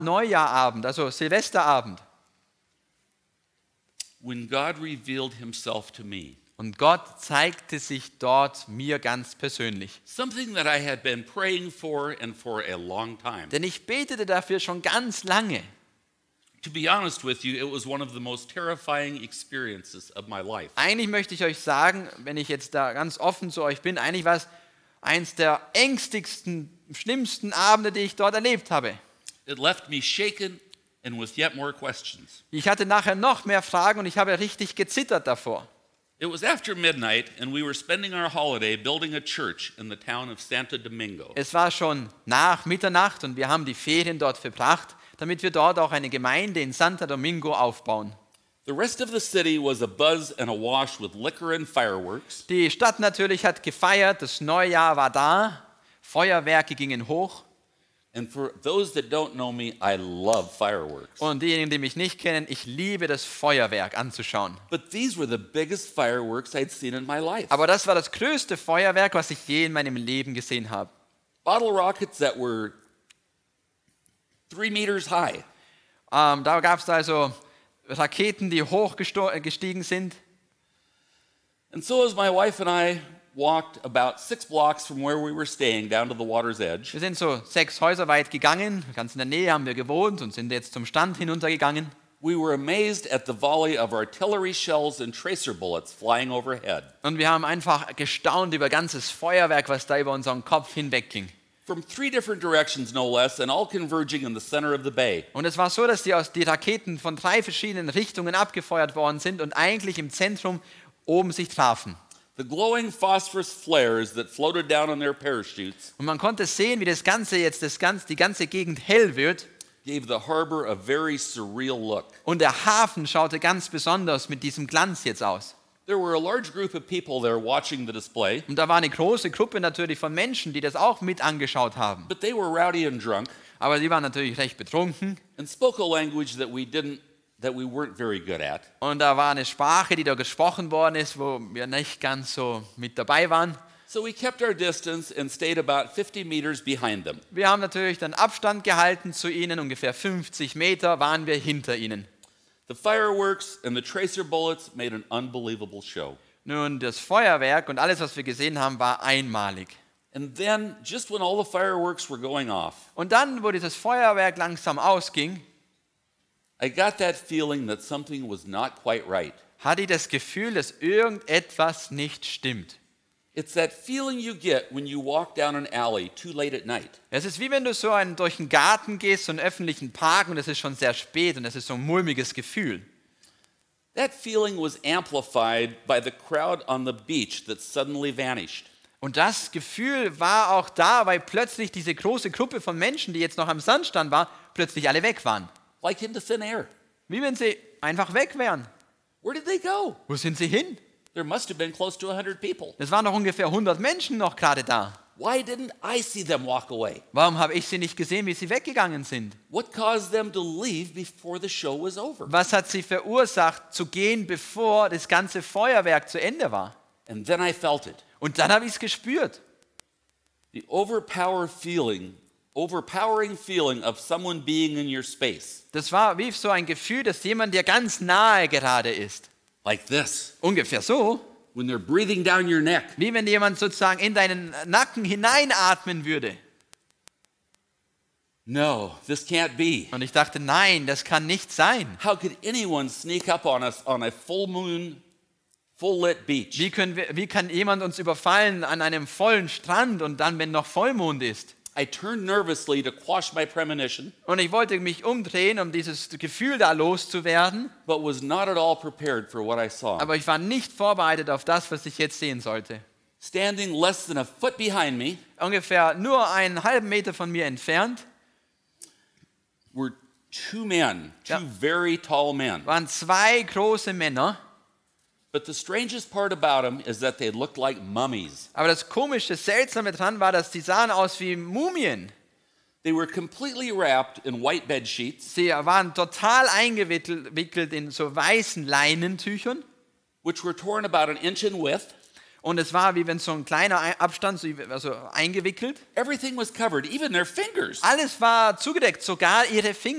Neujahrabend, also Silvesterabend. when God revealed himself to me. Und Gott zeigte sich dort mir ganz persönlich. Something that I had been praying for and for a long time. Denn ich betete dafür schon ganz lange. To be honest with you, it was one of the most terrifying experiences of my life. Eigentlich möchte ich euch sagen, wenn ich jetzt da ganz offen zu euch bin, eigentlich war es eins der ängstigsten, schlimmsten Abende, die ich dort erlebt habe. It left me shaken and with yet more questions. Ich hatte nachher noch mehr Fragen und ich habe richtig gezittert davor. It was after midnight and we were spending our holiday building a church in the town of Santo Domingo. Es war schon nach Mitternacht und wir haben die Ferien dort verbracht, damit wir dort auch eine Gemeinde in Santo Domingo aufbauen. The rest of the city was abuzz and awash with liquor and fireworks. Die Stadt natürlich hat gefeiert, das Neujahr war da, Feuerwerke gingen hoch. And for those that don't know me, I love fireworks. Und diejenigen, die mich nicht kennen, ich liebe das Feuerwerk anzuschauen. But these were the biggest fireworks I'd seen in my life. Aber das war das größte Feuerwerk, was ich je in meinem Leben gesehen habe. Bottle rockets that were 3 meters high. Da gab es also Raketen, die hoch gestiegen sind. And so as my wife and I walked about 6 blocks from where we were staying down to the water's edge, Wir sind so 6 Häuser weit gegangen, ganz in der Nähe haben wir gewohnt und sind jetzt zum Strand hinuntergegangen. we were amazed at the volley of artillery shells and tracer bullets flying overhead. Und wir haben einfach gestaunt über ganzes Feuerwerk, was da über unseren Kopf hinwegging. From 3 different directions, no less, and all converging in the center of the bay. Und es war so, dass die Raketen von 3 verschiedenen Richtungen abgefeuert worden sind und eigentlich im Zentrum oben sich trafen. The glowing phosphorus flares that floated down on their parachutes Und man konnte sehen, wie die ganze Gegend hell wird. gave the harbor a very surreal look. Und der Hafen schaute ganz besonders mit diesem Glanz jetzt aus. There were a large group of people there watching the display, Und da war eine große Gruppe natürlich von Menschen, die das auch mit angeschaut haben. but they were rowdy and drunk Aber die waren natürlich recht betrunken. and spoke a language that we weren't very good at. Und da war eine Sprache, die da gesprochen worden ist, wo wir nicht ganz so mit dabei waren. So we kept our distance and stayed about 50 meters behind them. Wir haben natürlich dann Abstand gehalten zu ihnen, ungefähr 50 Meter waren wir hinter ihnen. The fireworks and the tracer bullets made an unbelievable show. Nun, das Feuerwerk und alles, was wir gesehen haben, war einmalig. And then, just when all the fireworks were going off, Und dann, wo dieses Feuerwerk langsam ausging, I got that feeling that something was not quite right. hatte ich das Gefühl, dass irgendetwas nicht stimmt. It's that feeling you get when you walk down an alley too late at night. Es ist wie wenn du durch einen Garten gehst, so einen öffentlichen Park und es ist schon sehr spät und es ist so ein mulmiges Gefühl. That feeling was amplified by the crowd on the beach that suddenly vanished. Und das Gefühl war auch da, weil plötzlich diese große Gruppe von Menschen, die jetzt noch am Sandstrand war, plötzlich alle weg waren. Like into thin air. Wie wenn sie einfach weg wären. Where did they go? Wo sind sie hin? There must have been close to 100 people. Es waren noch ungefähr 100 Menschen noch gerade da. Why didn't I see them walk away? Warum habe ich sie nicht gesehen, wie sie weggegangen sind? What caused them to leave before the show was over? Was hat sie verursacht, zu gehen, bevor das ganze Feuerwerk zu Ende war? And then I felt it. Und dann habe ich es gespürt. The overpowering feeling of someone being in your space. Das war wie so ein Gefühl, dass jemand dir ganz nahe gerade ist. Like this. Ungefähr so, When they're breathing down your neck. wie wenn jemand sozusagen in deinen Nacken hineinatmen würde. No, this can't be. Und ich dachte, nein, das kann nicht sein. How could anyone sneak up on us on a full moon, full lit beach? Wie kann jemand uns überfallen an einem vollen Strand und dann, wenn noch Vollmond ist? I turned nervously to quash my premonition, Und ich wollte mich umdrehen, um dieses Gefühl da loszuwerden. but was not at all prepared for what I saw. Aber ich war nicht vorbereitet auf das, was ich jetzt sehen sollte. Standing less than a foot behind me Ungefähr nur einen halben Meter von mir entfernt were 2 men, two Ja. very tall men. waren 2 große Männer. But the strangest part about them is that they looked like mummies. Aber das Komische, Seltsame dran war, dass die sahen aus wie Mumien. They were completely wrapped in white bed sheets, Sie waren total eingewickelt in so weißen Leinentüchern. which were torn about an inch in width, Und es war wie wenn so ein kleiner Abstand, also eingewickelt. Everything was covered, even their fingers. Alles war zugedeckt, sogar ihre